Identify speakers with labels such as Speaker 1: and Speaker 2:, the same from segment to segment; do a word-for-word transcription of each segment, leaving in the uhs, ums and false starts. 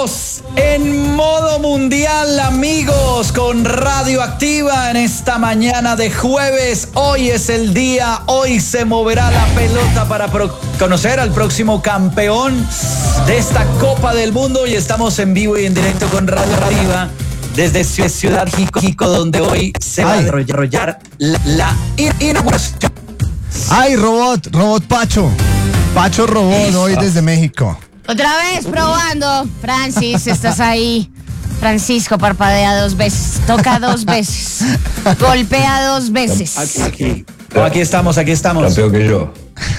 Speaker 1: Estamos en modo mundial, amigos, con Radioactiva en esta mañana de jueves. Hoy es el día, hoy se moverá la pelota para pro- conocer al próximo campeón de esta Copa del Mundo y estamos en vivo y en directo con Radioactiva desde Ciudad Jico, donde hoy se va a desarrollar la, la inauguración.
Speaker 2: ¡Ay, robot! Robot Pacho. Pacho Robot, Eso. Hoy desde México.
Speaker 3: Otra vez probando. Francis, estás ahí. Francisco parpadea dos veces, toca dos veces, golpea dos veces.
Speaker 1: Aquí, aquí. No, aquí estamos, aquí estamos.
Speaker 4: Está peor que yo.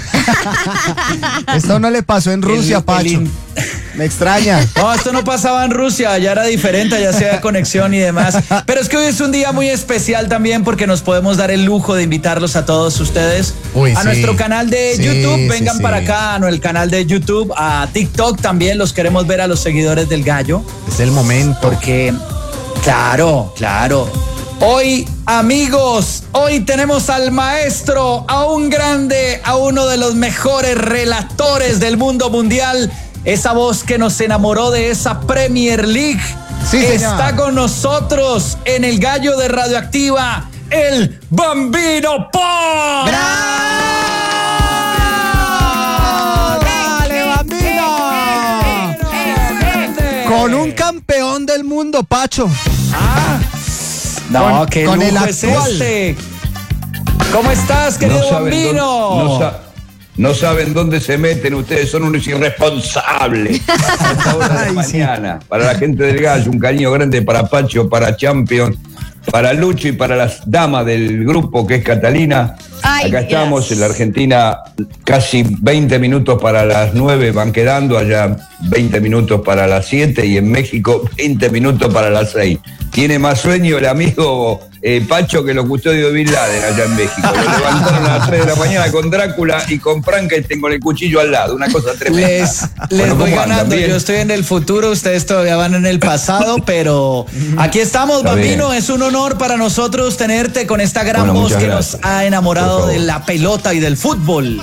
Speaker 2: Esto no le pasó en Rusia, el, Pacho. El... Me extraña.
Speaker 1: No, esto no pasaba en Rusia, ya era diferente, ya sea conexión y demás. Pero es que hoy es un día muy especial también porque nos podemos dar el lujo de invitarlos a todos ustedes
Speaker 2: Uy,
Speaker 1: a
Speaker 2: sí.
Speaker 1: nuestro canal de
Speaker 2: sí,
Speaker 1: YouTube. Vengan
Speaker 2: sí,
Speaker 1: para
Speaker 2: sí.
Speaker 1: acá, a el canal de YouTube, a TikTok también. Los queremos ver a los seguidores del Gallo.
Speaker 2: Es el momento.
Speaker 1: Porque, claro, claro. Hoy, amigos, hoy tenemos al maestro, a un grande, a uno de los mejores relatores del mundo mundial. Esa voz que nos enamoró de esa Premier League.
Speaker 2: Sí,
Speaker 1: está
Speaker 2: señor.
Speaker 1: con nosotros en el Gallo de Radioactiva, el Bambino Pop.
Speaker 2: ¡Dale, Bambino! Con un campeón del mundo, Pacho.
Speaker 1: Ah, no,
Speaker 2: con,
Speaker 1: qué
Speaker 2: con
Speaker 1: lujo
Speaker 2: el
Speaker 1: es
Speaker 2: actual.
Speaker 1: este. ¿Cómo estás, querido
Speaker 4: no saben
Speaker 1: Bambino?
Speaker 4: Dónde, no, sa- no saben dónde se meten, ustedes son unos irresponsables. A esta hora de la mañana. Para la gente del Gallo, un cariño grande para Pacho, para Champion, para Lucho y para las damas del grupo que es Catalina.
Speaker 3: Ay,
Speaker 4: Acá estamos
Speaker 3: Dios.
Speaker 4: en la Argentina, casi veinte minutos para las nueve van quedando, allá veinte minutos para las siete y en México veinte minutos para las seis. Tiene más sueño el amigo eh, Pacho que los custodios de Bin Laden allá en México. Lo levantaron a las tres de la mañana con Drácula y con Frankenstein con el cuchillo al lado, una cosa tremenda.
Speaker 1: Les, les
Speaker 4: Bueno,
Speaker 1: voy
Speaker 4: ¿cómo andan?
Speaker 1: ganando,
Speaker 4: ¿Bien?
Speaker 1: yo estoy en el futuro, ustedes todavía van en el pasado, pero aquí estamos,
Speaker 4: Está
Speaker 1: Bambino,
Speaker 4: bien.
Speaker 1: es un honor para nosotros tenerte con esta gran
Speaker 4: Bueno,
Speaker 1: voz
Speaker 4: muchas
Speaker 1: que
Speaker 4: gracias.
Speaker 1: nos ha enamorado
Speaker 4: Por favor.
Speaker 1: de la pelota y del fútbol.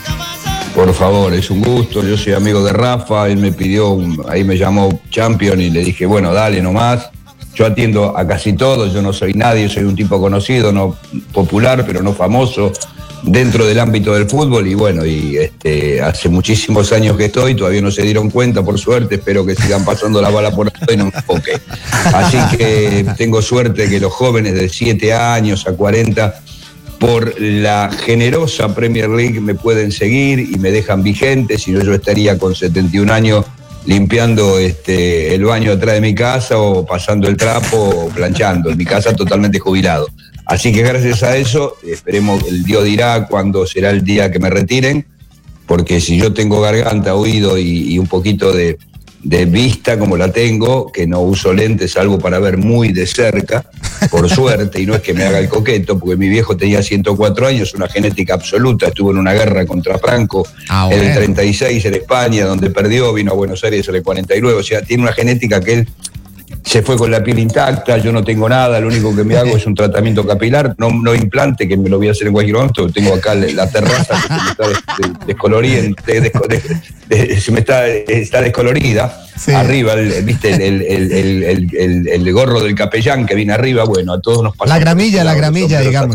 Speaker 4: Por favor, es un gusto, yo soy amigo de Rafa, él me pidió, un- ahí me llamó Champion y le dije, bueno, dale nomás. Yo atiendo a casi todos, yo no soy nadie, soy un tipo conocido, no popular, pero no famoso, dentro del ámbito del fútbol y bueno, y este, hace muchísimos años que estoy, todavía no se dieron cuenta, por suerte, espero que sigan pasando la bala por ahí y no me enfoque. Así que tengo suerte que los jóvenes de siete años a cuarenta, por la generosa Premier League me pueden seguir y me dejan vigente, si no yo estaría con setenta y un años limpiando este, el baño atrás de mi casa o pasando el trapo o planchando, en mi casa totalmente jubilado. Así que gracias a eso, esperemos, el Dios dirá cuándo será el día que me retiren, porque si yo tengo garganta, oído y, y un poquito de, de vista como la tengo, que no uso lentes salvo para ver muy de cerca, por suerte, y no es que me haga el coqueto, porque mi viejo tenía ciento cuatro años, una genética absoluta, estuvo en una guerra contra Franco,
Speaker 2: Ah,
Speaker 4: en
Speaker 2: bueno.
Speaker 4: el treinta y seis en España, donde perdió, vino a Buenos Aires en el cuarenta y nueve, o sea, tiene una genética que él se fue con la piel intacta, yo no tengo nada, lo único que me hago es un tratamiento capilar, no, no implante, que me lo voy a hacer en cualquier momento, tengo acá la terraza que se me está des- descolorida, de- desco- de- de- se me está, está descolorida,
Speaker 2: Sí.
Speaker 4: arriba, el, viste, el, el, el, el, el, el- el gorro del capellán que viene arriba, bueno, a todos nos pasa.
Speaker 2: La gramilla, la gramilla, digamos.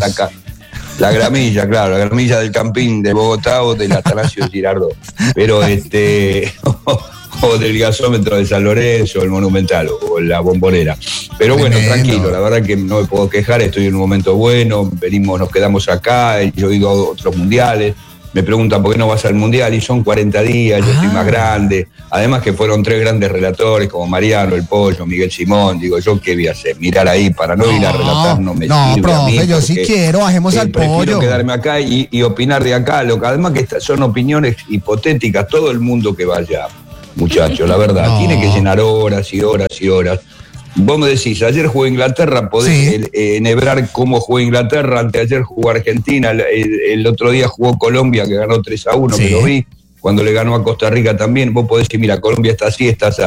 Speaker 4: La gramilla, claro, la gramilla del Campín de Bogotá o del Atanasio Girardot, pero este... o del gasómetro de San Lorenzo, el Monumental o la Bombonera. Pero bueno,
Speaker 2: Tremendo.
Speaker 4: tranquilo, la verdad que no me puedo quejar, estoy en un momento bueno, venimos, nos quedamos acá, yo he ido a otros mundiales, me preguntan por qué no vas al mundial y son cuarenta días, yo estoy más grande, además que fueron tres grandes relatores como Mariano, El Pollo, Miguel Simón, digo yo qué voy a hacer, mirar ahí para no, ir a relatar, no me
Speaker 2: no,
Speaker 4: sirve a mí,
Speaker 2: profe, yo sí
Speaker 4: porque,
Speaker 2: quiero, bajemos
Speaker 4: eh,
Speaker 2: al
Speaker 4: prefiero
Speaker 2: pollo.
Speaker 4: quedarme acá y, y opinar de acá, lo que además que estas son opiniones hipotéticas, todo el mundo que vaya, muchachos, la verdad,
Speaker 2: No.
Speaker 4: tiene que llenar horas y horas y horas. Vos me decís, ayer jugó Inglaterra, podés
Speaker 2: Sí.
Speaker 4: el- eh, enhebrar cómo jugó Inglaterra, anteayer jugó Argentina, el, el- el otro día jugó Colombia, que ganó tres a uno,
Speaker 2: Sí.
Speaker 4: que lo vi, cuando le ganó a Costa Rica también, vos podés decir, mira, Colombia está así, está así.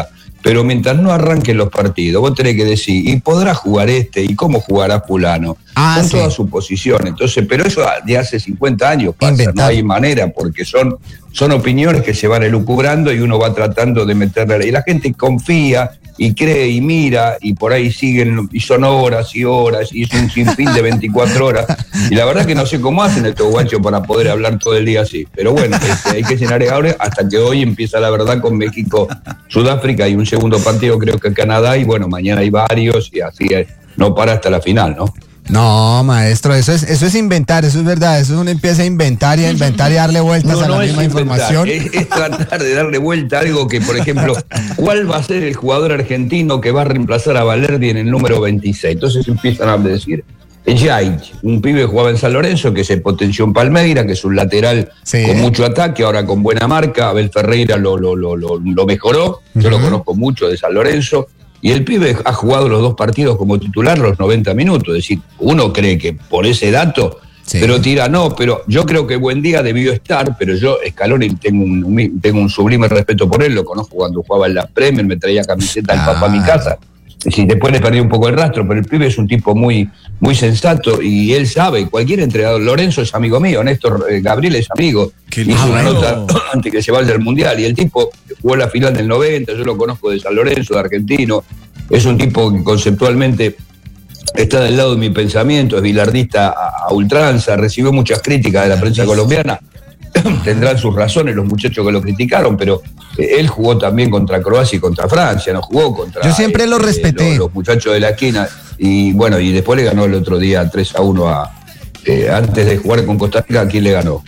Speaker 4: pero mientras no arranquen los partidos, vos tenés que decir, ¿y podrá jugar este? ¿Y cómo jugará fulano?
Speaker 2: Ah,
Speaker 4: son
Speaker 2: sí.
Speaker 4: todas suposiciones. Entonces, pero eso de hace cincuenta años pasa,
Speaker 2: Inventar.
Speaker 4: no hay manera, porque son, son opiniones que se van elucubrando y uno va tratando de meterle. Y la gente confía y cree y mira, y por ahí siguen, y son horas y horas, y es un sinfín de veinticuatro horas. Y la verdad que no sé cómo hacen estos guachos para poder hablar todo el día así. Pero bueno, este, hay que llenar ahora hasta que hoy empieza la verdad con México, Sudáfrica, y un segundo partido creo que Canadá, y bueno, mañana hay varios, y así es, no para hasta la final, ¿no?
Speaker 2: No, maestro, eso es, eso es inventar, eso es verdad, eso uno empieza a inventar y a inventar y a darle vueltas
Speaker 4: No,
Speaker 2: a la
Speaker 4: no es
Speaker 2: misma
Speaker 4: inventar,
Speaker 2: información.
Speaker 4: es, es tratar de darle vuelta a algo que, por ejemplo, ¿cuál va a ser el jugador argentino que va a reemplazar a Valerdi en el número veintiséis? Entonces empiezan a decir, Jaic, un pibe que jugaba en San Lorenzo, que se potenció en Palmeira, que es un lateral
Speaker 2: Sí.
Speaker 4: con mucho ataque, ahora con buena marca. Abel Ferreira lo, lo, lo, lo, lo mejoró, yo lo conozco mucho de San Lorenzo. Y el pibe ha jugado los dos partidos como titular los noventa minutos. Es decir, uno cree que por ese dato,
Speaker 2: Sí.
Speaker 4: pero tira no. Pero yo creo que Buendía debió estar, pero yo, Scaloni, tengo un, tengo un sublime respeto por él. Lo conozco cuando jugaba en la Premier, me traía camiseta del papá a mi casa. Es decir, después le perdí un poco el rastro, pero el pibe es un tipo muy, muy sensato y él sabe, cualquier entrenador. Lorenzo es amigo mío, Néstor eh, Gabriel es amigo.
Speaker 1: Qué
Speaker 4: Hizo
Speaker 1: lindo.
Speaker 4: una nota antes que se vaya al Mundial, y el tipo jugó la final del noventa, yo lo conozco de San Lorenzo, de argentino. Es un tipo que conceptualmente está del lado de mi pensamiento, es bilardista a, a ultranza, recibió muchas críticas de la prensa colombiana. Tendrán sus razones los muchachos que lo criticaron, pero eh, él jugó también contra Croacia y contra Francia, no jugó contra
Speaker 2: Yo siempre lo respeté.
Speaker 4: Los, los muchachos de la esquina, y bueno, y después le ganó el otro día tres a uno a, eh, antes de jugar con Costa Rica. ¿A quién le ganó?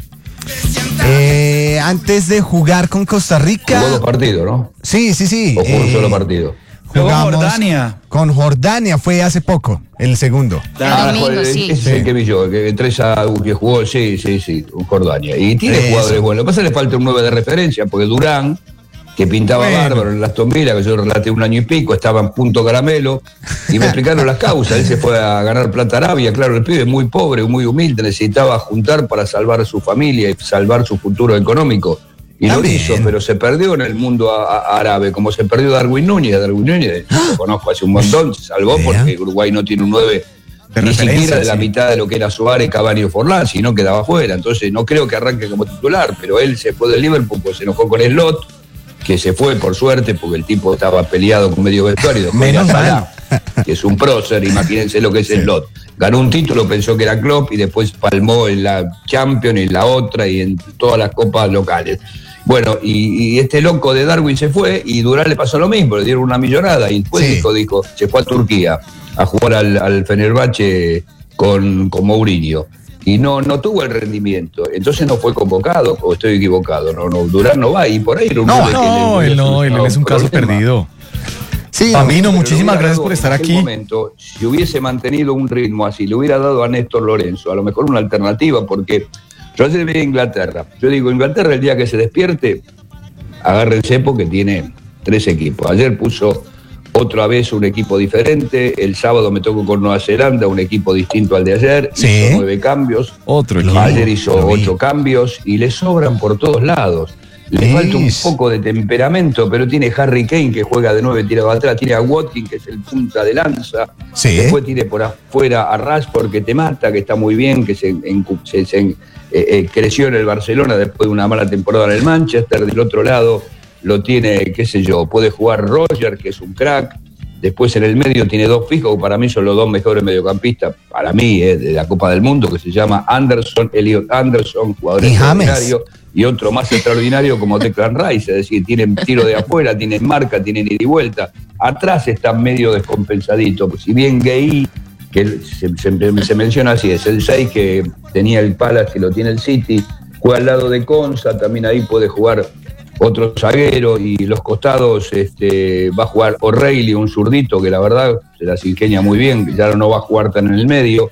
Speaker 2: Eh, antes de jugar con Costa Rica.
Speaker 4: Jugó dos partidos, ¿no?
Speaker 2: Sí, sí, sí.
Speaker 4: ¿O jugó un
Speaker 2: eh,
Speaker 4: solo partido?
Speaker 1: Jugó
Speaker 2: jugamos
Speaker 1: Jordania.
Speaker 2: Con Jordania, fue hace poco, el segundo.
Speaker 3: El domingo,
Speaker 4: joder,
Speaker 3: sí.
Speaker 4: ese es el que vi yo, que tres a que jugó, sí, sí, sí, un Jordania. Y tiene
Speaker 2: Eso.
Speaker 4: jugadores buenos. Lo que pasa es que le falta un nueve de referencia, porque Durán, que pintaba
Speaker 2: Bueno.
Speaker 4: bárbaro en las Aston Villa, que yo relaté un año y pico, estaba en punto caramelo, y me explicaron las causas. Él se fue a ganar plata a Arabia, claro, el pibe muy pobre, muy humilde, necesitaba juntar para salvar a su familia y salvar su futuro económico. Y lo
Speaker 2: También.
Speaker 4: hizo, pero se perdió en el mundo a- a- árabe, como se perdió Darwin Núñez. Darwin Núñez, lo conozco hace un montón, se salvó
Speaker 2: Vea.
Speaker 4: porque Uruguay no tiene un nueve
Speaker 1: De
Speaker 4: ni
Speaker 1: referencia,
Speaker 4: siquiera de la
Speaker 1: sí.
Speaker 4: mitad de lo que era Suárez, Cavani o Forlán, sino quedaba fuera. Entonces no creo que arranque como titular, pero él se fue del Liverpool, pues se enojó con Slot, que se fue por suerte porque el tipo estaba peleado con medio vestuario. Después
Speaker 2: Menos
Speaker 4: ya
Speaker 2: mal.
Speaker 4: Salah, que es un prócer, imagínense lo que es Slot. Ganó un título, pensó que era Klopp, y después palmó en la Champions, en la otra y en todas las copas locales. Bueno, y, y este loco de Darwin se fue, y Durán le pasó lo mismo, le dieron una millonada, y después
Speaker 2: Sí.
Speaker 4: dijo, dijo, se fue a Turquía a jugar al, al Fenerbahce con, con Mourinho. Y no, no tuvo el rendimiento, entonces no fue convocado, o estoy equivocado, no, no, Durán no va, y por ahí era un
Speaker 1: No,
Speaker 4: hombre que
Speaker 5: No,
Speaker 4: le-
Speaker 5: él no, él
Speaker 4: le
Speaker 5: es un caso
Speaker 4: problema.
Speaker 5: perdido.
Speaker 2: Sí,
Speaker 5: Pamino,
Speaker 4: Pero
Speaker 5: muchísimas
Speaker 4: le hubiera
Speaker 5: gracias
Speaker 4: dado
Speaker 5: por estar
Speaker 4: en aquel
Speaker 5: aquí.
Speaker 4: momento, si hubiese mantenido un ritmo así, le hubiera dado a Néstor Lorenzo, a lo mejor una alternativa, porque yo ayer vi a Inglaterra. Yo digo, Inglaterra el día que se despierte, agárrense porque tiene tres equipos. Ayer puso otra vez un equipo diferente, el sábado me tocó con Nueva Zelanda, un equipo distinto al de ayer,
Speaker 2: Sí.
Speaker 4: hizo nueve cambios,
Speaker 5: Otro equipo.
Speaker 4: ayer hizo
Speaker 2: lo vi.
Speaker 4: ocho cambios y le sobran por todos lados. Le
Speaker 2: Sí.
Speaker 4: falta un poco de temperamento, pero tiene Harry Kane, que juega de nueve, tira para atrás, tiene a Watkins, que es el punta de lanza,
Speaker 2: Sí.
Speaker 4: después tiene por afuera a Rashford, que te mata, que está muy bien, que se, en- se- se, eh, eh, creció en el Barcelona después de una mala temporada en el Manchester. Del otro lado lo tiene, qué sé yo, puede jugar Roger, que es un crack. Después en el medio tiene dos fijos, que para mí son los dos mejores mediocampistas, para mí, eh, de la Copa del Mundo, que se llama Anderson, Elliot Anderson, jugador
Speaker 2: Y James.
Speaker 4: extraordinario, y otro más extraordinario como Declan Rice, es decir, tienen tiro de afuera, tienen marca, tienen ida y vuelta. Atrás están medio descompensadito, si bien Gay, que se, se- se menciona así, es el seis que tenía el Palace, que lo tiene el City, juega al lado de Conza, también ahí puede jugar otro zaguero, y los costados este, va a jugar O'Reilly, un zurdito que la verdad se las ingenia muy bien, ya no va a jugar tan en el medio.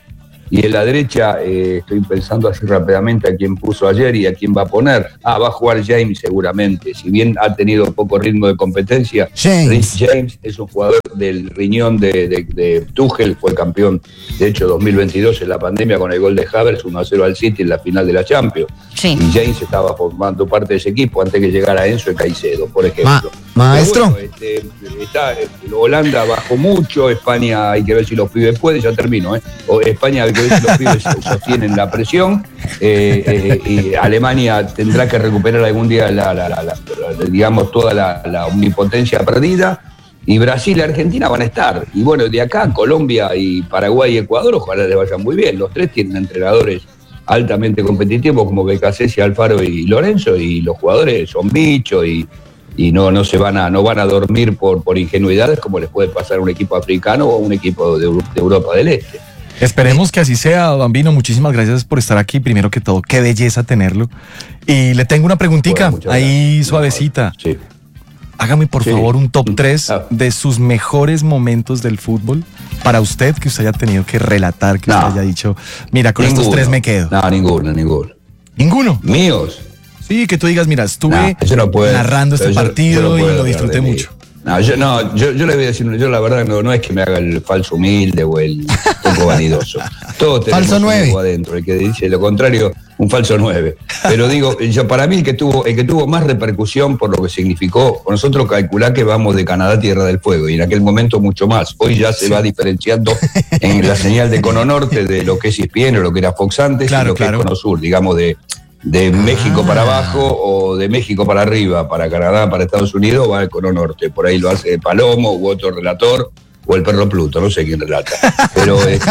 Speaker 4: Y en la derecha, eh, estoy pensando así rápidamente a quién puso ayer y a quién va a poner. Ah, va a jugar James seguramente. Si bien ha tenido poco ritmo de competencia,
Speaker 2: James,
Speaker 4: Rhys James es un jugador del riñón de, de, de Tuchel, fue campeón, de hecho, dos mil veintidós en la pandemia con el gol de Havertz, uno a cero al City en la final de la Champions.
Speaker 3: Sí.
Speaker 4: Y James estaba formando parte de ese equipo antes que llegara Enzo y Caicedo, por ejemplo.
Speaker 2: Ma maestro.
Speaker 4: Bueno, este, está, Holanda bajó mucho, España hay que ver si los pibes pueden, ya termino, ¿eh? O España hay que ver si los pibes sostienen la presión, eh, eh, y Alemania tendrá que recuperar algún día la, la, la, la, la, digamos toda la, la omnipotencia perdida, y Brasil y Argentina van a estar. Y bueno, de acá Colombia y Paraguay y Ecuador ojalá les vayan muy bien. Los tres tienen entrenadores altamente competitivos como Becasese, Alfaro y Lorenzo, y los jugadores son bichos y y no, no se van a, no van a dormir por, por ingenuidades como les puede pasar a un equipo africano o a un equipo de, de Europa del Este.
Speaker 5: Esperemos que así sea, Bambino. Muchísimas gracias por estar aquí. Primero que todo, qué belleza tenerlo. Y le tengo una preguntita, bueno, ahí gracias. Suavecita.
Speaker 4: Sí.
Speaker 5: Hágame por sí. favor un top tres
Speaker 4: ah.
Speaker 5: de sus mejores momentos del fútbol para usted, que usted haya tenido que relatar, que
Speaker 4: no.
Speaker 5: usted haya dicho, mira, con ninguno. Estos tres me quedo.
Speaker 4: No, ninguno, ninguno.
Speaker 5: ¿Ninguno?
Speaker 4: ¿Míos?
Speaker 5: Sí, que tú digas, mira, estuve
Speaker 4: no, no puedo,
Speaker 5: narrando este
Speaker 4: yo,
Speaker 5: partido
Speaker 4: yo no
Speaker 5: y lo disfruté mucho.
Speaker 4: No, yo no, yo, yo le voy a decir, yo la verdad no, no es que me haga el falso humilde o el poco vanidoso. Todos tenemos
Speaker 2: falso nueve.
Speaker 4: Un adentro, el que dice lo contrario, un falso nueve. Pero digo, yo para mí el que tuvo, el que tuvo más repercusión por lo que significó, nosotros calculá que vamos de Canadá a Tierra del Fuego, y en aquel momento mucho más. Hoy ya se sí. va diferenciando en la señal de Cono Norte de lo que es E S P N o lo que era Fox antes,
Speaker 5: claro,
Speaker 4: y lo
Speaker 5: claro.
Speaker 4: que es Cono Sur, digamos de de México
Speaker 2: ah.
Speaker 4: para abajo o de México para arriba, para Canadá, para Estados Unidos, va al Cono Norte. Por ahí lo hace Palomo u otro relator, o el perro Pluto, no sé quién relata. Pero este,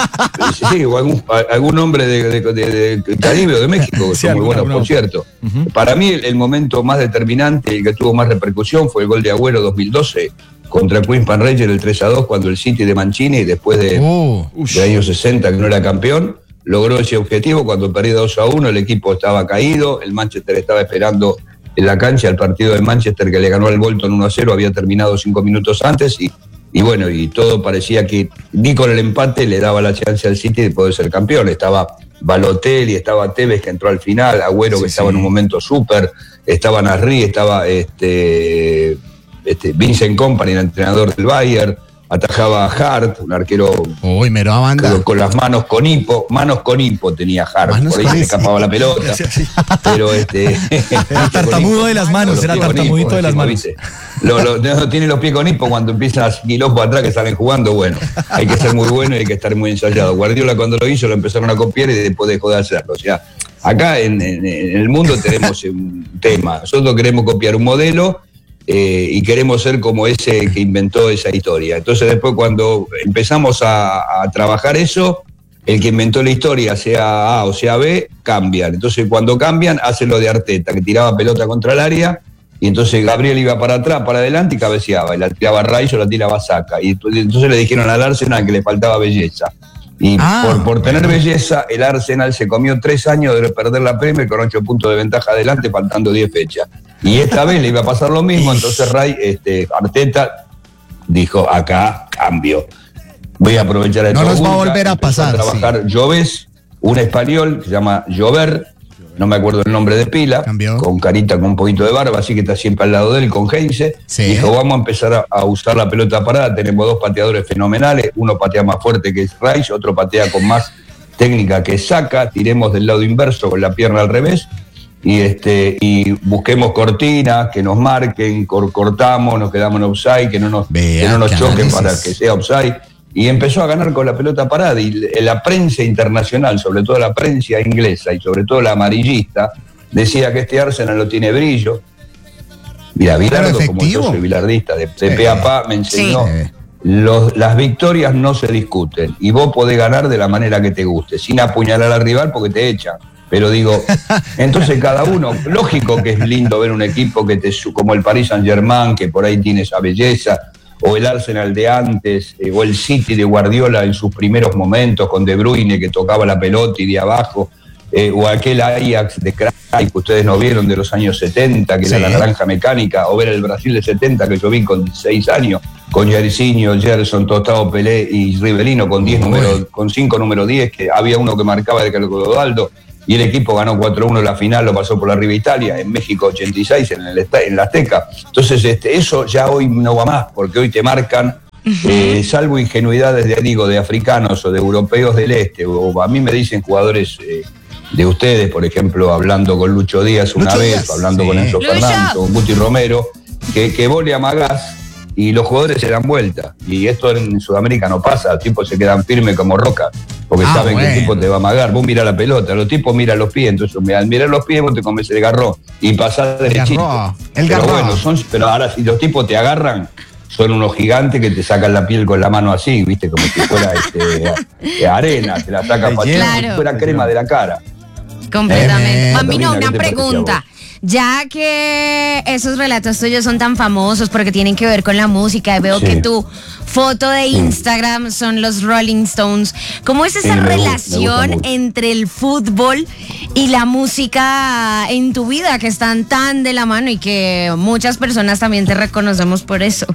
Speaker 4: sí, o algún, algún hombre de, de, de, de Caribe o de México, que sí, son muy buenos, por cierto. Uh-huh. Para mí el, el momento más determinante, el que tuvo más repercusión, fue el gol de Agüero dos mil doce contra Queens Park Rangers, el tres a dos, cuando el City de Mancini, después de,
Speaker 2: uh,
Speaker 4: de años sesenta, que no era campeón, logró ese objetivo. Cuando perdió dos a uno, el equipo estaba caído, el Manchester estaba esperando en la cancha el partido de Manchester que le ganó al Bolton uno a cero, había terminado cinco minutos antes y, y bueno, y todo parecía que ni con el empate le daba la chance al City de poder ser campeón. Estaba Balotelli, estaba Tevez que entró al final, Agüero que sí, estaba sí. en un momento súper, estaba Nasri, estaba este, este Vincent Kompany, el entrenador del Bayern, atajaba a Hart, un arquero
Speaker 2: Uy, mero a banda.
Speaker 4: Con, con las manos con hipo, manos con hipo tenía Hart, manos por ahí se le escapaba la pelota. Pero este
Speaker 5: era tartamudo de las manos, era tartamudito hipo, de las manos.
Speaker 4: Lo, lo, no, tiene los pies con hipo cuando empiezan a quilombo atrás que salen jugando, bueno, hay que ser muy bueno y hay que estar muy ensayado. Guardiola cuando lo hizo lo empezaron a copiar y después dejó de hacerlo. O sea, acá en, en, en el mundo tenemos un tema. Nosotros queremos copiar un modelo. Eh, y queremos ser como ese que inventó esa historia. Entonces después cuando empezamos a, a trabajar eso, el que inventó la historia, sea A o sea B, cambian. Entonces cuando cambian, hacen lo de Arteta, que tiraba pelota contra el área, y entonces Gabriel iba para atrás, para adelante y cabeceaba, y la tiraba Rice o la tiraba Saka. Y entonces le dijeron al Arsenal que le faltaba belleza. Y ah, por, por tener belleza, el Arsenal se comió tres años de perder la Premier con ocho puntos de ventaja adelante, faltando diez fechas. Y esta vez le iba a pasar lo mismo, entonces Ray, este, Arteta dijo, acá cambio. Voy a aprovechar esto.
Speaker 2: No nos va a volver a pasar.
Speaker 4: A trabajar sí. Lloves, un español que se llama Llover, no me acuerdo el nombre de pila, cambió. Con carita con un poquito de barba, así que está siempre al lado de él, con Heinze. Sí. Dijo, vamos a empezar a, a usar la pelota parada, tenemos dos pateadores fenomenales, uno patea más fuerte que es Rice, otro patea con más técnica que Saka, tiremos del lado inverso con la pierna al revés, y este y busquemos cortinas que nos marquen, cor, cortamos, nos quedamos en offside, que no nos, que no nos choquen para que sea offside. Y empezó a ganar con la pelota parada, y la prensa internacional, sobre todo la prensa inglesa y sobre todo la amarillista, decía que este Arsenal no tiene brillo. Mira, Bilardo, como yo soy bilardista, de, de sí. pe a pa, me enseñó, sí. los, las victorias no se discuten, y vos podés ganar de la manera que te guste, sin apuñalar al rival porque te echan. Pero digo, entonces cada uno, lógico que es lindo ver un equipo que te, como el Paris Saint-Germain, que por ahí tiene esa belleza, o el Arsenal de antes, eh, o el City de Guardiola en sus primeros momentos, con De Bruyne que tocaba la pelota y de abajo, eh, o aquel Ajax de Craig que ustedes no vieron de los años setenta, que sí. era la naranja mecánica, o ver el Brasil de setenta que yo vi con dieciséis años, con Jairzinho, Gerson, Tostado, Pelé y Rivelino con diez números, con cinco númros diez, que había uno que marcaba de Clodoaldo, y el equipo ganó cuatro uno la final, lo pasó por arriba Italia, en México ochenta y seis, en, el, en la Azteca. Entonces, este, eso ya hoy no va más, porque hoy te marcan, eh, salvo ingenuidades de, digo, de africanos o de europeos del este, o a mí me dicen jugadores eh, de ustedes, por ejemplo, hablando con Lucho Díaz una
Speaker 2: Lucho
Speaker 4: vez,
Speaker 2: Díaz,
Speaker 4: hablando
Speaker 2: sí.
Speaker 4: con Enzo
Speaker 3: Lucho.
Speaker 4: Fernández, con Guti Romero, que, que vos le amagás y los jugadores se dan vuelta. Y esto en Sudamérica no pasa, los tipos se quedan firmes como rocas, porque
Speaker 2: Ah,
Speaker 4: saben
Speaker 2: bueno.
Speaker 4: que el tipo te va a amagar. Vos mirá la pelota, los tipos miran los pies, entonces al mirar los pies vos te comes el garrón y pasás derechito.
Speaker 2: garró, el
Speaker 4: pero
Speaker 2: garró.
Speaker 4: bueno, son, pero ahora si los tipos te agarran, son unos gigantes que te sacan la piel con la mano así, viste, como si fuera este, arena, te la sacan fácil, como
Speaker 3: Claro.
Speaker 4: si fuera crema de la cara.
Speaker 3: Completamente.
Speaker 2: Eh,
Speaker 3: Bambino,
Speaker 4: Sabrina,
Speaker 3: una
Speaker 4: ¿qué te pareció a
Speaker 3: pregunta. Ya que esos relatos tuyos son tan famosos porque tienen que ver con la música, y veo
Speaker 4: Sí.
Speaker 3: que tu foto de Instagram son los Rolling Stones, ¿cómo es esa
Speaker 4: Sí, me gusta, me
Speaker 3: relación
Speaker 4: gusta mucho.
Speaker 3: entre el fútbol y la música en tu vida, que están tan de la mano y que muchas personas también te reconocemos por eso?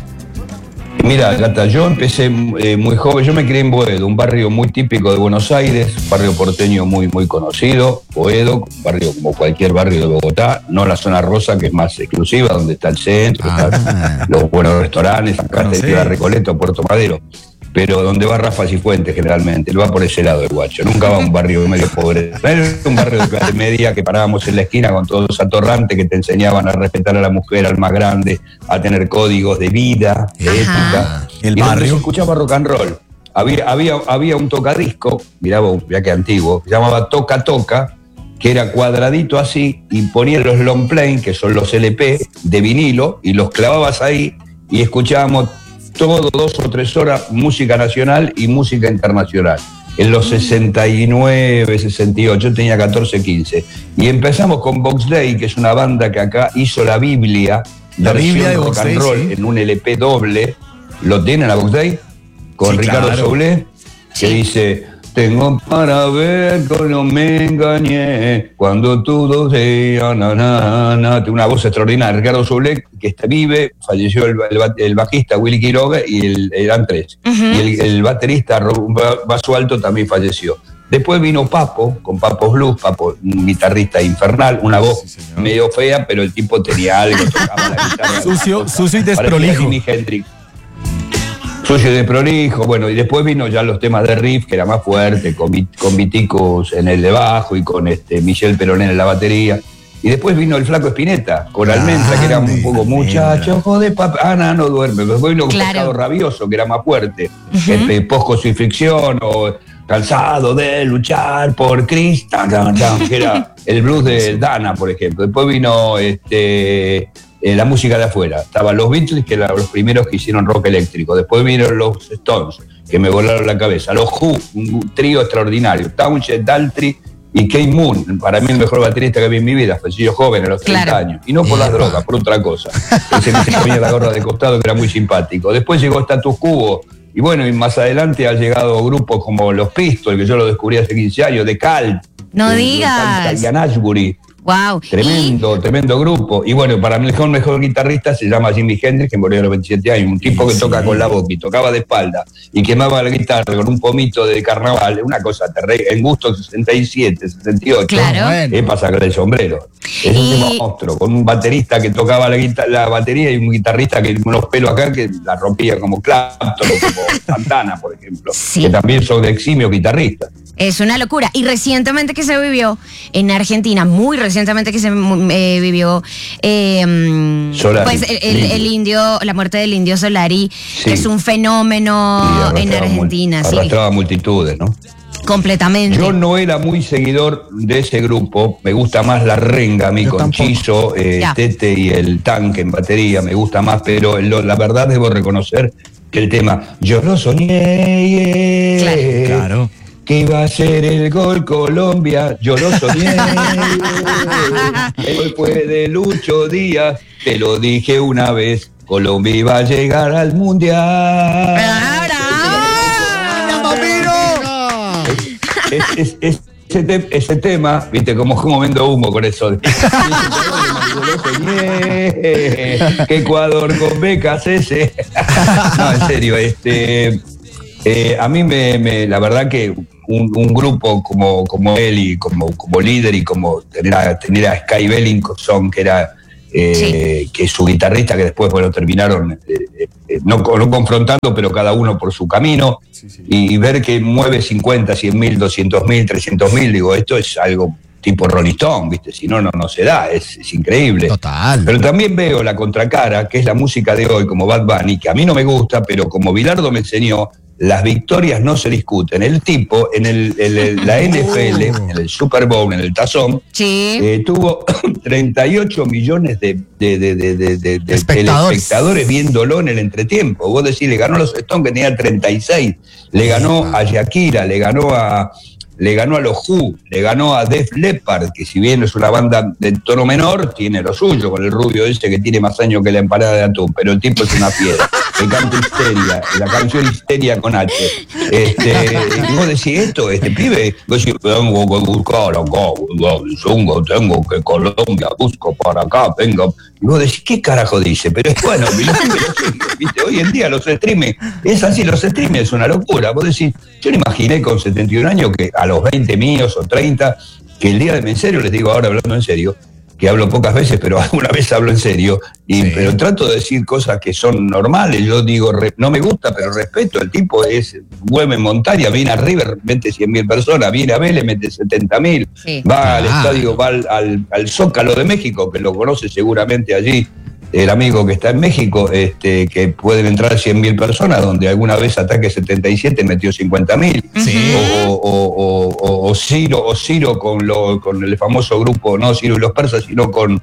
Speaker 4: Mira, Gata, yo empecé eh, muy joven, yo me crié en Boedo, un barrio muy típico de Buenos Aires, barrio porteño muy muy conocido, Boedo, un barrio como cualquier barrio de Bogotá, no la zona rosa que es más exclusiva, donde está el centro,
Speaker 2: Ah.
Speaker 4: están los buenos restaurantes, acá
Speaker 5: No
Speaker 4: te
Speaker 5: sé.
Speaker 4: queda Recoleto, Puerto Madero, pero donde va Rafa Cifuentes generalmente, él va por ese lado el guacho, nunca va a un barrio medio pobre, era un barrio de clase media que parábamos en la esquina con todos los atorrantes que te enseñaban a respetar a la mujer, al más grande, a tener códigos de vida, de
Speaker 3: Ajá.
Speaker 4: ética.
Speaker 5: El
Speaker 4: Y donde
Speaker 5: barrio.
Speaker 4: se escuchaba rock and roll. Había, había, había un tocadisco, miraba un viaje antiguo, que se llamaba Toca Toca, que era cuadradito así, y ponían los long play, que son los L P de vinilo, y los clavabas ahí, y escuchábamos todo dos o tres horas música nacional y música internacional. En los sesenta y nueve, sesenta y ocho, yo tenía catorce, quince. Y empezamos con Box Day, que es una banda que acá hizo la Biblia,
Speaker 5: La
Speaker 4: versión
Speaker 5: Biblia de
Speaker 4: rock
Speaker 5: Box
Speaker 4: and
Speaker 5: Day,
Speaker 4: roll,
Speaker 5: sí.
Speaker 4: en un L P doble. ¿Lo tienen a Box Day? Con
Speaker 5: Sí,
Speaker 4: Ricardo
Speaker 5: claro.
Speaker 4: Soule, que dice: tengo para ver cómo me engañé cuando todo sea na, na, na. Tiene una voz extraordinaria. Ricardo Soule, que está, vive, falleció el, el, el bajista Willy Quiroga y el, eran tres.
Speaker 3: Ujú.
Speaker 4: Y el, el baterista Ro- Vaso Alto también falleció. Después vino Papo, con Papo Blues, Papo, un guitarrista infernal, una voz
Speaker 5: Sí, señor.
Speaker 4: medio fea, pero el tipo tenía algo, tocaba la guitarra.
Speaker 5: Sucio, sucio y
Speaker 4: Parecía
Speaker 5: desprolijo.
Speaker 4: Jimi Hendrix. Sucio y desprolijo, bueno, y después vino ya los temas de riff, que era más fuerte, con, Vi- con Viticos en el de bajo y con este Michel Peroné en la batería. Y después vino el Flaco Spinetta, con Almendra, que era un poco
Speaker 5: Almendra.
Speaker 4: muchacho, ojo de papá. Ah, no, no duerme. Después vino
Speaker 3: Claro.
Speaker 4: Pescado Rabioso, que era más fuerte. este, Post-crucifixión o Cansado de luchar por Cristo, tan, tan, que era el blues de Dana, por ejemplo. Después vino este, eh, la música de afuera. Estaban los Beatles, que eran los primeros que hicieron rock eléctrico. Después vinieron los Stones, que me volaron la cabeza. Los Who, un trío extraordinario. Townshend, Daltrey y Keith Moon, para mí el mejor baterista que vi en mi vida. Falleció joven, a los treinta
Speaker 3: Claro.
Speaker 4: años. Y no por las drogas, por otra cosa. Ese que se ponía la gorra de costado, que era muy simpático. Después llegó Status Quo. Y bueno, y más adelante han llegado grupos como los Pistols, que yo lo descubrí hace quince años, de Cal.
Speaker 3: No
Speaker 4: de- de
Speaker 3: digas.
Speaker 4: Ian Ashbury.
Speaker 3: Wow.
Speaker 4: Tremendo, tremendo grupo. Y bueno, para mí el mejor, mejor guitarrista se llama Jimi Hendrix, que murió a los veintisiete años. Un tipo que
Speaker 5: Sí.
Speaker 4: toca con la boca y tocaba de espalda y quemaba la guitarra con un pomito de carnaval. Una cosa terrible. En gusto sesenta y siete, sesenta y ocho.
Speaker 3: Claro.
Speaker 2: Bueno.
Speaker 4: Es para sacar el sombrero. Es
Speaker 3: Y-
Speaker 4: un monstruo, con un baterista que tocaba la, guita- la batería y un guitarrista que con unos pelos acá que la rompía como Clapton o como Santana, por ejemplo.
Speaker 3: Sí.
Speaker 4: Que también son de eximios guitarristas.
Speaker 3: Es una locura. Y recientemente que se vivió en Argentina, muy recientemente que se eh, vivió eh, mm,
Speaker 4: Solari,
Speaker 3: pues el, el-
Speaker 4: Indio.
Speaker 3: el indio, la muerte del indio Solari,
Speaker 4: Sí.
Speaker 3: que es un fenómeno
Speaker 4: Y
Speaker 3: en
Speaker 4: arrastraba
Speaker 3: Argentina,
Speaker 4: mul-
Speaker 3: sí,
Speaker 4: Arrastraba multitudes, ¿no?
Speaker 3: completamente.
Speaker 4: Yo no era muy seguidor de ese grupo, me gusta más la renga a mí,
Speaker 2: Yo
Speaker 4: con
Speaker 2: tampoco.
Speaker 4: Chizo, eh,
Speaker 3: Ya.
Speaker 4: Tete y el tanque en batería, me gusta más, pero lo- la verdad debo reconocer que el tema Yo lo soñé,
Speaker 3: Claro.
Speaker 5: Claro.
Speaker 4: que iba a ser el gol Colombia, yo lo soñé, hoy fue de Lucho Díaz, te lo dije una vez, Colombia iba a llegar al Mundial.
Speaker 3: ¡Ah, bravo!
Speaker 4: Es, es- es- ese, te- ese tema, viste, como como vendo humo con eso. Ese color de lo soñé. Que Ecuador con becas ese. No, en serio, este, eh, a mí me, me, la verdad que un, un grupo como, como él y como, como líder y como tener a, tener a Sky Bellingson, que era eh, sí. que su guitarrista, que después bueno terminaron eh, eh, no, no confrontando, pero cada uno por su camino, sí, sí. Y, y ver que mueve cincuenta, cien mil, doscientos mil, trescientos mil, digo, esto es algo tipo Rolling Stone, ¿viste? Si no, no, no se da, es, es increíble.
Speaker 2: Total.
Speaker 4: Pero también veo la contracara, que es la música de hoy, como Bad Bunny, que a mí no me gusta, pero como Bilardo me enseñó, las victorias no se discuten. El tipo, en el, el, el, la N F L, en el Super Bowl, en el tazón,
Speaker 3: sí.
Speaker 4: eh, tuvo treinta y ocho millones de, de, de, de, de, de, de
Speaker 2: espectadores.
Speaker 4: espectadores viéndolo en el entretiempo. Vos decís, le ganó a los Stones, que tenía treinta y seis, le ganó a Shakira, le ganó a... le ganó a los Who, le ganó a Def Leppard, que si bien es una banda de tono menor, tiene lo suyo, con el rubio ese que tiene más años que la empanada de atún, pero el tipo es una piedra, que canta Histeria, la canción Histeria con H. Este, y vos decís, esto, este pibe, vos decís, tengo que buscar acá, tengo que Colombia, busco para acá, venga. Y vos decís, ¿qué carajo dice? Pero es bueno, ¿viste? Hoy en día los streaming, es así, los streaming es una locura. Vos decís, yo no imaginé con setenta y un años que a los veinte míos o treinta, que el día de en serio, les digo ahora hablando en serio, que hablo pocas veces, pero alguna vez hablo en serio, y, sí. pero trato de decir cosas que son normales. Yo digo, re, no me gusta, pero respeto. El tipo es mueve montaña, viene a River, mete cien mil personas, viene a Vélez, mete setenta mil, sí. va ah. al estadio, va al, al, al Zócalo de México, que lo conoce seguramente allí el amigo que está en México, este, que pueden entrar cien mil personas, donde alguna vez Ataque setenta y siete metió cincuenta mil, sí. o, o, o, o, o Ciro, o Ciro con, lo, con el famoso grupo, no Ciro y los Persas, sino con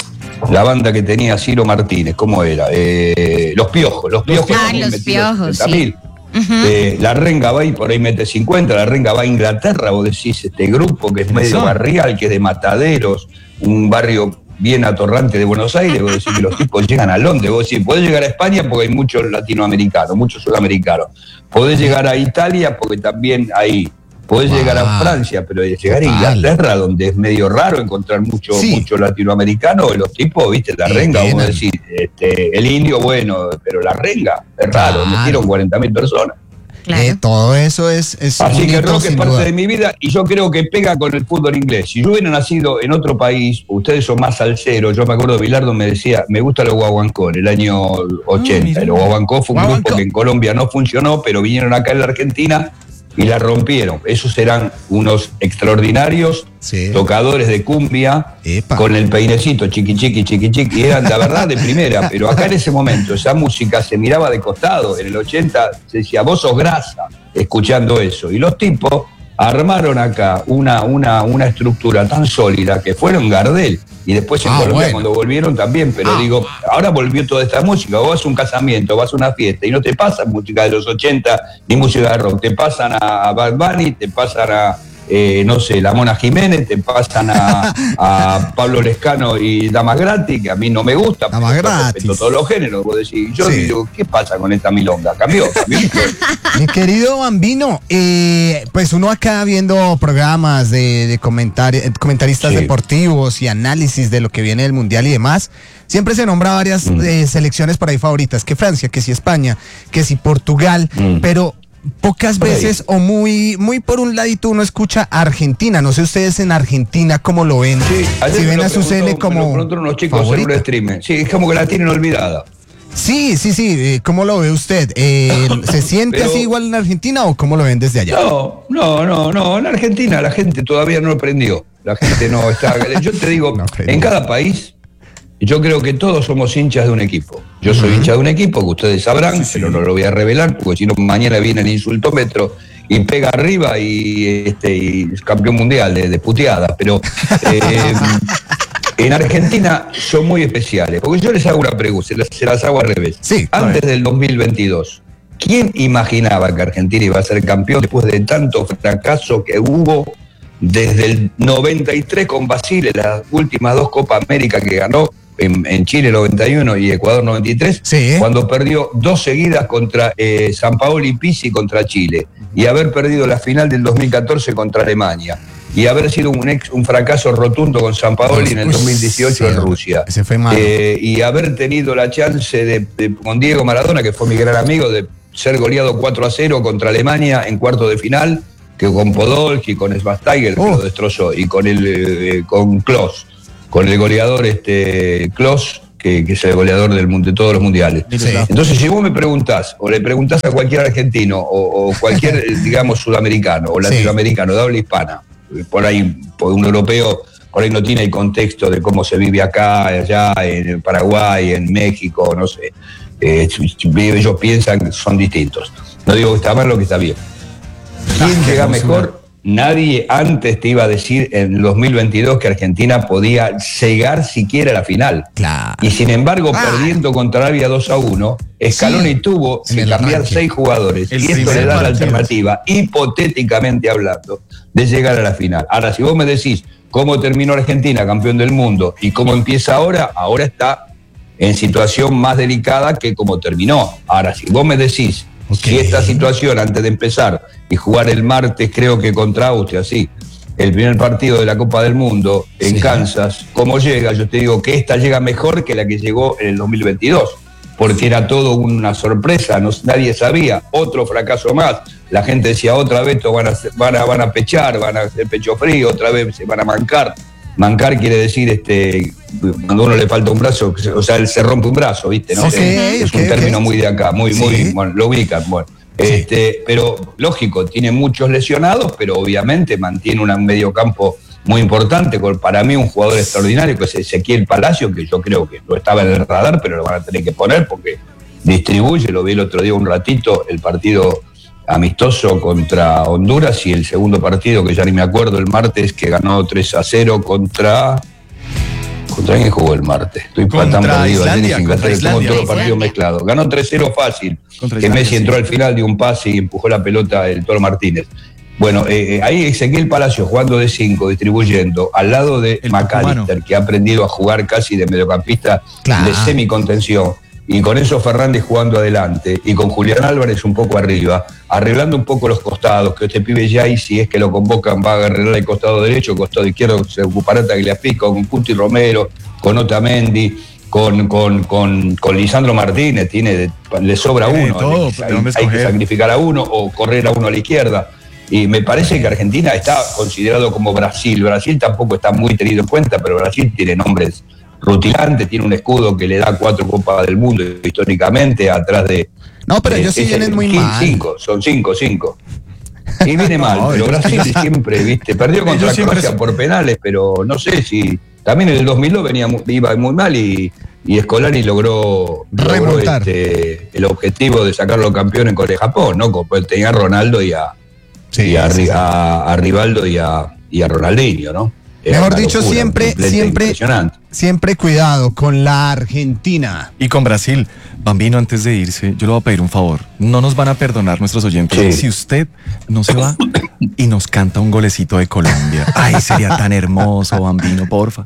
Speaker 4: la banda que tenía Ciro Martínez, ¿cómo era? Eh, los Piojos, los Piojos.
Speaker 3: Ah, los Piojos, sí.
Speaker 4: Uh-huh. eh, la Renga va y por ahí mete cincuenta, la Renga va a Inglaterra, vos decís, este grupo que es medio barrial, que es de Mataderos, un barrio bien atorrante de Buenos Aires, vos decís que los tipos llegan a Londres, vos decís, podés llegar a España porque hay muchos latinoamericanos, muchos sudamericanos, podés llegar a Italia porque también hay, podés wow. llegar a Francia, pero llegar a Inglaterra, donde es medio raro encontrar mucho, sí. mucho latinoamericano, los tipos, viste, la Renga, vos decís, este, el indio, bueno, pero la Renga, es raro, claro. metieron cuarenta mil personas.
Speaker 2: Claro. Eh, todo eso es, es
Speaker 4: así que el rock es parte duda. de mi vida y yo creo que pega con el fútbol inglés. Si yo hubiera nacido en otro país, ustedes son más salseros. Yo me acuerdo, Bilardo me decía, me gusta los Guaguancó en el año ochenta. Oh, los Guaguancó fue un Guaguancó. grupo que en Colombia no funcionó, pero vinieron acá en la Argentina y la rompieron. Esos eran unos extraordinarios sí. tocadores de cumbia, Epa. con el peinecito chiqui chiqui chiqui chiqui, y eran la verdad de primera, pero acá en ese momento esa música se miraba de costado. En el ochenta se decía, vos sos grasa, escuchando eso. Y los tipos armaron acá una, una, una estructura tan sólida que fueron Gardel. Y después en ah, Colombia bueno. cuando volvieron también, pero ah. digo, ahora volvió toda esta música. Vos vas a un casamiento, vas a una fiesta y no te pasan música de los ochenta ni música de rock. Te pasan a Bad Bunny, te pasan a, eh, no sé, la Mona Jiménez, te pasan a, a Pablo Lescano y Damas Gratis, que a mí no me gusta,
Speaker 2: Damas
Speaker 4: pero
Speaker 2: Gratis.
Speaker 4: respeto todos los géneros. Vos decís, yo sí. digo, ¿qué pasa con esta milonga? ¿Cambió? ¿Cambió?
Speaker 2: Mi querido Bambino, eh, pues uno acá viendo programas de, de comentar, comentaristas sí. deportivos y análisis de lo que viene del Mundial y demás, siempre se nombra varias mm. eh, selecciones por ahí favoritas, que Francia, que si España, que si Portugal, mm. pero pocas veces o muy muy por un ladito uno escucha a Argentina. No sé ustedes en Argentina cómo lo ven.
Speaker 4: Sí,
Speaker 2: si ven a su Sele como
Speaker 4: me lo unos chicos favorita. En un streaming. Sí, es como que la tienen olvidada.
Speaker 2: Sí, sí, sí. ¿Cómo lo ve usted? Eh, ¿Se siente Pero, así igual en Argentina o cómo lo ven desde allá?
Speaker 4: No, no, no, no. En Argentina la gente todavía no aprendió. La gente no está... Yo te digo, no en cada país, yo creo que todos somos hinchas de un equipo. Yo soy uh-huh. hincha de un equipo que ustedes sabrán, sí, sí. pero no lo voy a revelar, porque si no mañana viene el insultómetro y pega arriba y, este, y es campeón mundial de, de puteada. Pero... Eh, en Argentina son muy especiales, porque yo les hago una pregunta, se las, se las hago al revés.
Speaker 2: Sí,
Speaker 4: Antes del dos mil veintidós, ¿quién imaginaba que Argentina iba a ser campeón después de tanto fracaso que hubo desde el noventa y tres con Basile, las últimas dos Copa América que ganó en, en Chile noventa y uno y Ecuador noventa y tres,
Speaker 2: sí.
Speaker 4: cuando perdió dos seguidas contra eh, San Paolo y Pizzi contra Chile, y haber perdido la final del dos mil catorce contra Alemania? y haber sido un, ex, un fracaso rotundo con Sampaoli en el dos mil dieciocho sí, en Rusia.
Speaker 2: Ese fue malo.
Speaker 4: Eh, y haber tenido la chance de, de, con Diego Maradona, que fue mi gran amigo, de ser goleado cuatro a cero contra Alemania en cuarto de final, que con Podolski, con Schweinsteiger, que
Speaker 2: oh.
Speaker 4: lo destrozó, y con el eh, con Klose, con el goleador este Klose, que, que es el goleador del, de todos los mundiales. Sí. Entonces, si vos me preguntás, o le preguntás a cualquier argentino, o, o cualquier, digamos, sudamericano, o latinoamericano, sí. de habla hispana, por ahí, por un europeo, por ahí no tiene el contexto de cómo se vive acá, allá, en Paraguay, en México, no sé. Eh, ellos piensan que son distintos. No digo que está mal o que está bien. ¿Quién llega mejor? Nadie antes te iba a decir en dos mil veintidós que Argentina podía llegar siquiera a la final.
Speaker 2: Claro.
Speaker 4: Y sin embargo, ah. perdiendo contra Arabia dos a uno, Scaloni sí. tuvo que cambiar arranque. seis jugadores. El y esto le da la alternativa, hipotéticamente hablando, de llegar a la final. Ahora, si vos me decís cómo terminó Argentina, campeón del mundo, y cómo empieza ahora, ahora está en situación más delicada que como terminó. Ahora, si vos me decís okay. si esta situación, antes de empezar y jugar el martes, creo que contra Austria, sí, el primer partido de la Copa del Mundo en sí. Kansas, ¿cómo llega? Yo te digo que esta llega mejor que la que llegó en el dos mil veintidós, porque era todo una sorpresa, no, nadie sabía, otro fracaso más. La gente decía, otra vez van a, van a, van a pechar, van a hacer pecho frío, otra vez se van a mancar. Mancar quiere decir este cuando a uno le falta un brazo, o sea, él se rompe un brazo, ¿viste? ¿No?
Speaker 2: Sí, sí,
Speaker 4: es
Speaker 2: okay,
Speaker 4: un término
Speaker 2: okay.
Speaker 4: muy de acá, muy, muy, sí. bueno, lo ubican, bueno. Sí. Este, pero lógico, tiene muchos lesionados, pero obviamente mantiene un mediocampo muy importante, con para mí un jugador extraordinario, que es Ezequiel Palacio, que yo creo que no estaba en el radar, pero lo van a tener que poner porque distribuye, lo vi el otro día un ratito, el partido amistoso contra Honduras y el segundo partido, que ya ni me acuerdo, el martes, que ganó tres a cero contra... ¿Contra quién jugó el martes? Estoy tan perdido.
Speaker 5: Islandia, contra Islandia.
Speaker 4: Todo partido mezclado. Ganó tres cero fácil, contra que Islandia, Messi entró sí. al final, dio un pase y empujó la pelota el Toro Martínez. Bueno, eh, ahí Ezequiel Palacio jugando de cinco, distribuyendo, al lado de el McAllister, Tucumano. Que ha aprendido a jugar casi de mediocampista claro. de semicontención. Y con eso Fernández jugando adelante, y con Julián Álvarez un poco arriba, arreglando un poco los costados, que este pibe ya, y si es que lo convocan, va a arreglar el costado derecho, el costado izquierdo se ocupará Tagliafico, con Cuti Romero, con Otamendi, con, con, con, con Lisandro Martínez, tiene, le sobra uno, todo, hay, hay, hay que sacrificar a uno o correr a uno a la izquierda. Y me parece que Argentina está considerado como Brasil. Brasil tampoco está muy tenido en cuenta, pero Brasil tiene nombres rutilante, tiene un escudo que le da cuatro Copas del Mundo históricamente, atrás de...
Speaker 2: No, pero ellos sí vienen muy
Speaker 4: cinco,
Speaker 2: mal.
Speaker 4: Cinco, son cinco, cinco. Y viene mal, no, pero Brasil siempre, viste, perdió contra Croacia se... por penales, pero no sé si... También en el dos mil dos venía, iba muy mal y, y Scolari logró, logró este, el objetivo de sacarlo campeón en Corea Japón, ¿no? Como tenía a Ronaldo y a, sí, y a, sí, a, a Rivaldo y a, y a Ronaldinho, ¿no?
Speaker 2: Mejor dicho, locura, siempre, siempre, siempre cuidado con la Argentina.
Speaker 5: Y con Brasil. Bambino, antes de irse, yo le voy a pedir un favor. No nos van a perdonar nuestros oyentes sí. si usted no se va y nos canta un golecito de Colombia. Ay, sería tan hermoso, Bambino, porfa.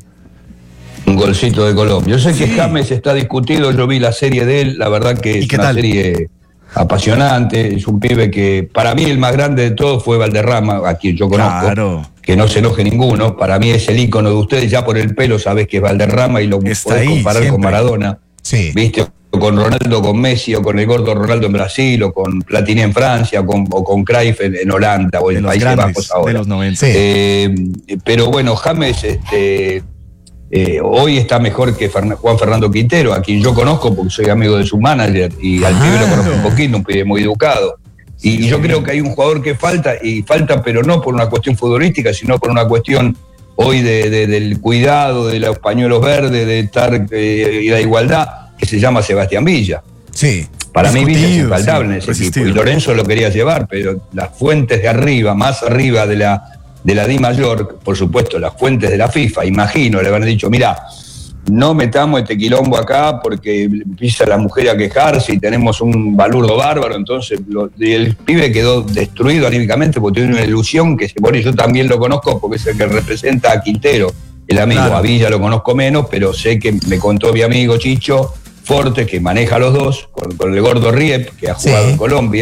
Speaker 4: Un golcito de Colombia. Yo sé sí. que James está discutido, yo vi la serie de él, la verdad que es una tal? serie apasionante, es un pibe que para mí el más grande de todos fue Valderrama, a quien yo conozco. Claro. Que no se enoje ninguno, para mí es el ícono de ustedes, ya por el pelo sabés que es Valderrama y lo podés comparar siempre. Con Maradona, sí. ¿viste? O con Ronaldo, con Messi, o con el gordo Ronaldo en Brasil, o con Platini en Francia, o con, o con Cruyff en, en Holanda, o en Países Bajos ahora.
Speaker 5: De los noventa.
Speaker 4: Eh, pero bueno, James este, eh, hoy está mejor que Fern- Juan Fernando Quintero, a quien yo conozco porque soy amigo de su manager, y al pibe lo conozco un poquito, un pibe muy educado. Y yo creo que hay un jugador que falta, y falta pero no por una cuestión futbolística, sino por una cuestión hoy de, de, del cuidado, de los pañuelos verdes, de estar eh, y la igualdad, que se llama Sebastián Villa.
Speaker 2: Sí.
Speaker 4: Para mí Villa es infaltable sí, en ese resistido. equipo. Y Lorenzo lo quería llevar, pero las fuentes de arriba, más arriba de la, de la Di Mayor, por supuesto, las fuentes de la FIFA, imagino, le habrán dicho, mirá, no metamos este quilombo acá porque empieza la mujer a quejarse y tenemos un balurdo bárbaro, entonces lo, el pibe quedó destruido anímicamente porque tiene una ilusión que se pone, yo también lo conozco porque es el que representa a Quintero, el amigo, claro. A Villa lo conozco menos, pero sé que me contó mi amigo Chicho Forte, que maneja a los dos, con, con el gordo Riep, que ha jugado sí. en Colombia,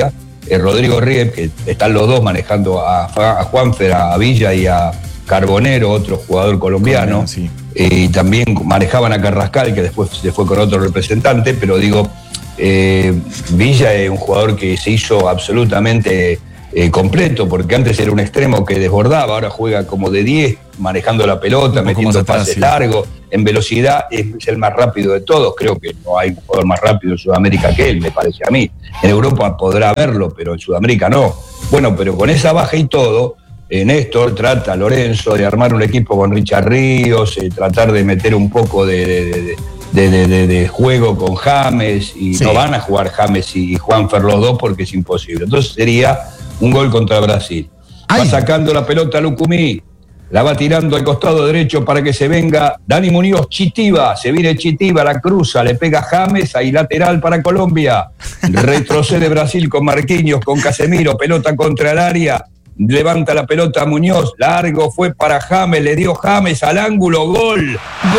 Speaker 4: eh, Rodrigo Ríos, que están los dos manejando a, a Juanfer, a Villa y a Carbonero, otro jugador colombiano,
Speaker 5: sí.
Speaker 4: eh, y también manejaban a Carrascal, que después se fue con otro representante, pero digo, eh, Villa es un jugador que se hizo absolutamente eh, completo, porque antes era un extremo que desbordaba, ahora juega como de diez, manejando la pelota, metiendo pases sí. largos, en velocidad es, es el más rápido de todos, creo que no hay un jugador más rápido en Sudamérica que él, me parece a mí. En Europa podrá haberlo, pero en Sudamérica no. Bueno, pero con esa baja y todo, Eh, Néstor trata, Lorenzo, de armar un equipo con Richard Ríos, eh, tratar de meter un poco de, de, de, de, de, de juego con James, y sí. no van a jugar James y Juanfer los dos porque es imposible. Entonces sería un gol contra Brasil. Ay. Va sacando la pelota Lucumí, la va tirando al costado derecho para que se venga Dani Muñoz, Chitiva, se viene Chitiva, la cruza, le pega James, ahí lateral para Colombia. Retrocede Brasil con Marquinhos, con Casemiro, pelota contra el área. Levanta la pelota Muñoz, largo fue para James, le dio James al ángulo, gol.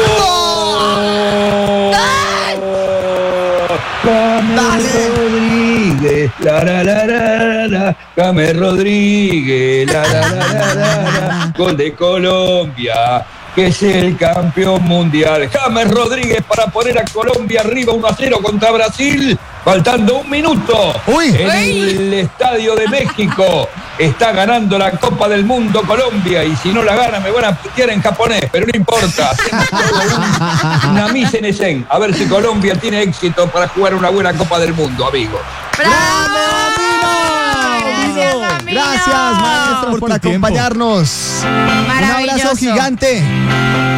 Speaker 4: ¡Gol! James Rodríguez, la la la la la, James Rodríguez, la la la la la, gol de Colombia, que es el campeón mundial. James Rodríguez para poner a Colombia arriba uno a cero contra Brasil, faltando un minuto.
Speaker 2: Uy.
Speaker 4: En el Estadio de México está ganando la Copa del Mundo Colombia, y si no la gana me van a putear en japonés, pero no importa. Nami-sen-sen. A ver si Colombia tiene éxito para jugar una buena Copa del Mundo, amigo.
Speaker 3: ¡Bravo! Gracias, amigo.
Speaker 2: Gracias, maestro, por, por acompañarnos.
Speaker 3: Un
Speaker 2: abrazo gigante.